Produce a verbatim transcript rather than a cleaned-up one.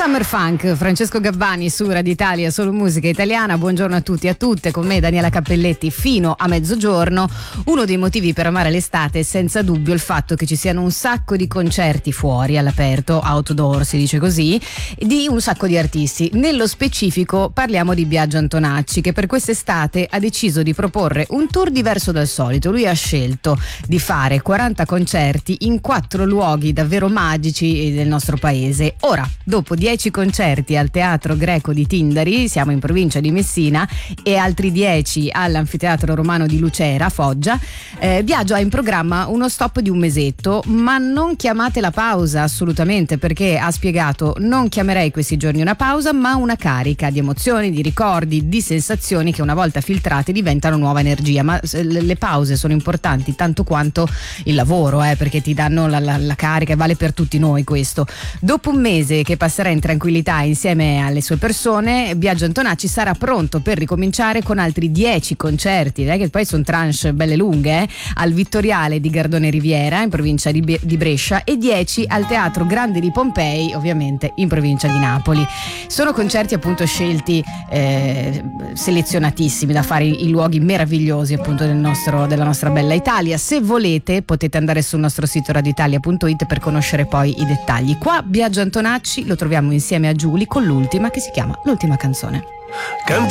Summer Funk, Francesco Gabbani su Radio Italia, solo musica italiana. Buongiorno a tutti e a tutte, con me Daniela Cappelletti fino a mezzogiorno. Uno dei motivi per amare l'estate è senza dubbio il fatto che ci siano un sacco di concerti fuori, all'aperto, outdoor si dice così, di un sacco di artisti. Nello specifico parliamo di Biagio Antonacci, che per quest'estate ha deciso di proporre un tour diverso dal solito. Lui ha scelto di fare quaranta concerti in quattro luoghi davvero magici del nostro paese. Ora, dopo dieci concerti al Teatro Greco di Tindari, siamo in provincia di Messina, e altri dieci all'Anfiteatro Romano di Lucera, Foggia, eh, Biagio ha in programma uno stop di un mesetto, ma non chiamate la pausa assolutamente, perché ha spiegato: non chiamerei questi giorni una pausa, ma una carica di emozioni, di ricordi, di sensazioni che una volta filtrate diventano nuova energia. Ma le pause sono importanti tanto quanto il lavoro, eh, perché ti danno la, la, la carica, e vale per tutti noi questo. Dopo un mese che passerà in tranquillità insieme alle sue persone, Biagio Antonacci sarà pronto per ricominciare con altri dieci concerti, eh, che poi sono tranche belle lunghe, eh, al Vittoriale di Gardone Riviera in provincia di, Be- di Brescia e dieci al Teatro Grande di Pompei, ovviamente in provincia di Napoli. Sono concerti appunto scelti, eh, selezionatissimi, da fare in luoghi meravigliosi appunto del nostro, della nostra bella Italia. Se volete potete andare sul nostro sito radioitalia punto it per conoscere poi i dettagli. Qua Biagio Antonacci lo troviamo insieme a Giuli con l'ultima, che si chiama L'ultima canzone. Canti